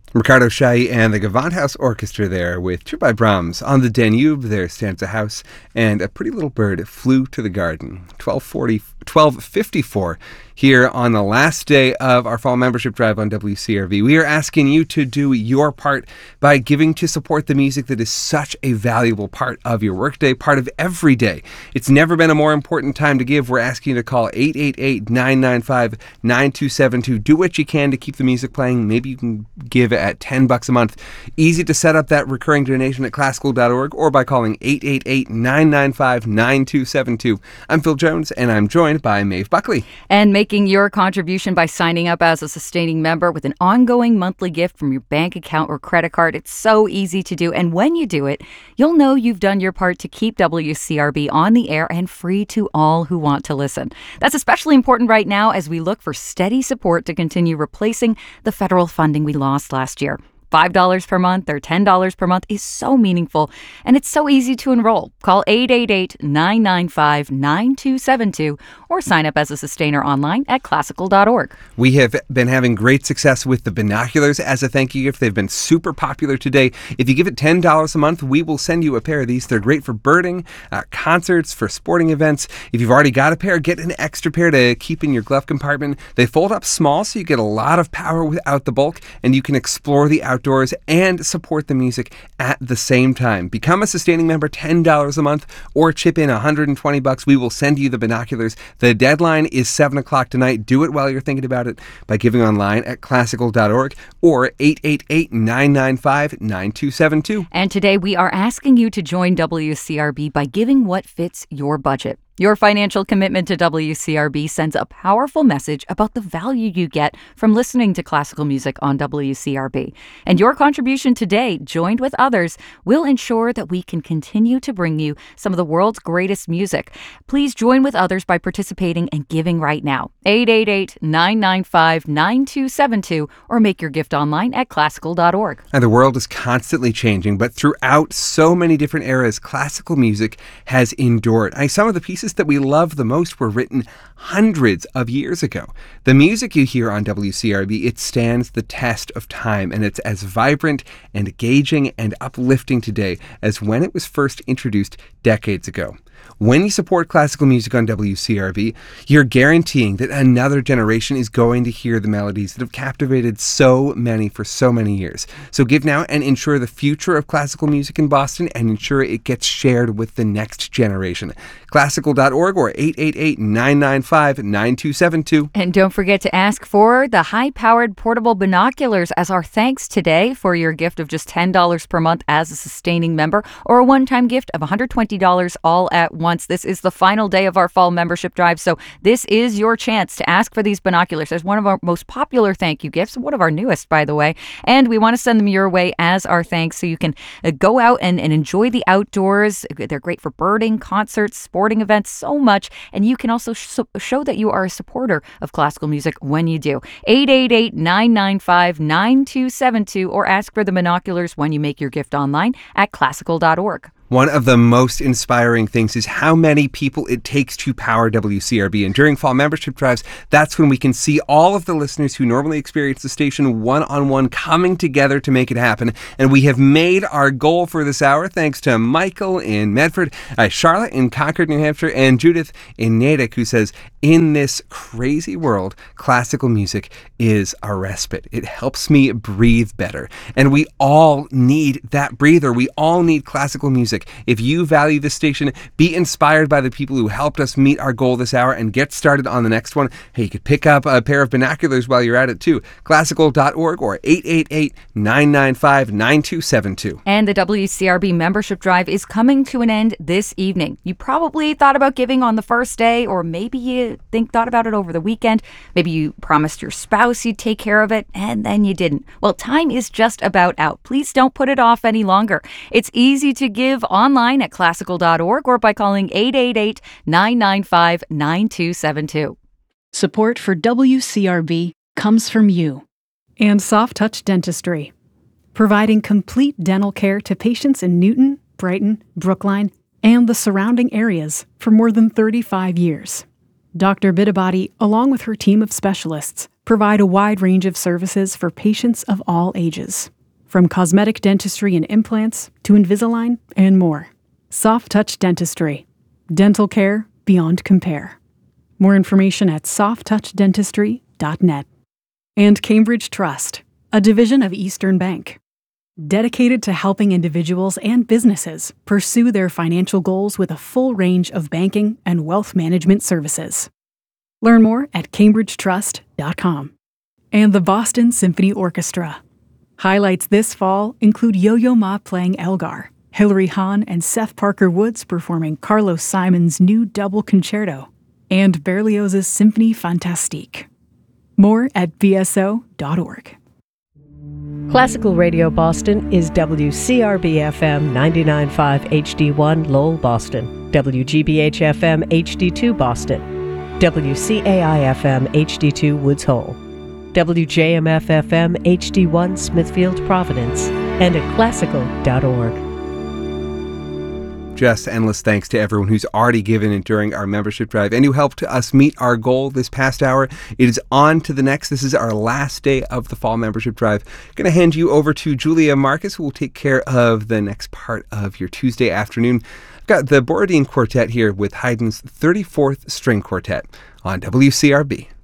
Ricardo Chailly and the Gewandhaus Orchestra there with Two by Brahms. On the Danube, there stands a house, and a pretty little bird flew to the garden. 12:54 here on the last day of our fall membership drive on WCRV. We are asking you to do your part by giving to support the music that is such a valuable part of your workday, part of every day. It's never been a more important time to give. We're asking you to call 888-995-9272. Do what you can to keep the music playing. Maybe you can give at $10 a month. Easy to set up that recurring donation at classical.org or by calling 888-995-9272. I'm Phil Jones, and I'm joined by Maeve Buckley. And making your contribution by signing up as a sustaining member with an ongoing monthly gift from your bank account or credit card. It's so easy to do. And when you do it, you'll know you've done your part to keep WCRB on the air and free to all who want to listen. That's especially important right now as we look for steady support to continue replacing the federal funding we lost last year. $5 per month or $10 per month is so meaningful, and it's so easy to enroll. Call 888-995-9272 or sign up as a sustainer online at classical.org. We have been having great success with the binoculars as a thank you gift. They've been super popular today. If you give it $10 a month, we will send you a pair of these. They're great for birding, concerts, for sporting events. If you've already got a pair, get an extra pair to keep in your glove compartment. They fold up small, so you get a lot of power without the bulk, and you can explore the outdoors and support the music at the same time. Become a sustaining member, $10 a month, or chip in $120. We will send you the binoculars. The deadline is 7 o'clock tonight. Do it while you're thinking about it by giving online at classical.org or 888-995-9272. And today we are asking you to join WCRB by giving what fits your budget. Your financial commitment to WCRB sends a powerful message about the value you get from listening to classical music on WCRB. And your contribution today, joined with others, will ensure that we can continue to bring you some of the world's greatest music. Please join with others by participating and giving right now. 888-995-9272 or make your gift online at classical.org. And the world is constantly changing, but throughout so many different eras, classical music has endured. Some of the pieces that we love the most were written hundreds of years ago. The music you hear on WCRB, it stands the test of time, and it's as vibrant and engaging and uplifting today as when it was first introduced decades ago. When you support classical music on WCRB, you're guaranteeing that another generation is going to hear the melodies that have captivated so many for so many years. So give now and ensure the future of classical music in Boston and ensure it gets shared with the next generation. Classical.org or 888-995-9272. And don't forget to ask for the high-powered portable binoculars as our thanks today for your gift of just $10 per month as a sustaining member or a one-time gift of $120 all at once. This is the final day of our fall membership drive, so this is your chance to ask for these binoculars as one of our most popular thank you gifts, one of our newest, by the way, and we want to send them your way as our thanks so you can go out and enjoy the outdoors. They're great for birding, concerts, sporting events, so much, and you can also show that you are a supporter of classical music when you do. 888-995-9272 or ask for the binoculars when you make your gift online at classical.org. One of the most inspiring things is how many people it takes to power WCRB. And during fall membership drives, that's when we can see all of the listeners who normally experience the station one-on-one coming together to make it happen. And we have made our goal for this hour thanks to Michael in Medford, Charlotte in Concord, New Hampshire, and Judith in Natick, who says, in this crazy world, classical music is a respite. It helps me breathe better. And we all need that breather. We all need classical music. If you value this station, be inspired by the people who helped us meet our goal this hour and get started on the next one. Hey, you could pick up a pair of binoculars while you're at it too. Classical.org or 888-995-9272. And the WCRB membership drive is coming to an end this evening. You probably thought about giving on the first day, or maybe you thought about it over the weekend. Maybe you promised your spouse you'd take care of it, and then you didn't. Well, time is just about out. Please don't put it off any longer. It's easy to give online at classical.org or by calling 888-995-9272. Support for WCRB comes from you and Soft Touch Dentistry, providing complete dental care to patients in Newton, Brighton, Brookline, and the surrounding areas for more than 35 years. Dr. Bitabati, along with her team of specialists, provide a wide range of services for patients of all ages, from cosmetic dentistry and implants to Invisalign and more. Soft Touch Dentistry. Dental care beyond compare. More information at softtouchdentistry.net. And Cambridge Trust, a division of Eastern Bank, dedicated to helping individuals and businesses pursue their financial goals with a full range of banking and wealth management services. Learn more at cambridgetrust.com. And the Boston Symphony Orchestra. Highlights this fall include Yo-Yo Ma playing Elgar, Hilary Hahn and Seth Parker Woods performing Carlos Simon's new double concerto, and Berlioz's Symphonie Fantastique. More at bso.org. Classical Radio Boston is WCRB-FM 99.5 HD1 Lowell, Boston, WGBH-FM HD2 Boston, WCAI-FM HD2 Woods Hole, WJMF-FM HD1 Smithfield, Providence, and at classical.org. Just endless thanks to everyone who's already given it during our membership drive and who helped us meet our goal this past hour. It is on to the next. This is our last day of the fall membership drive. Going to hand you over to Julia Marcus, who will take care of the next part of your Tuesday afternoon. I've got the Borodin Quartet here with Haydn's 34th String Quartet on WCRB.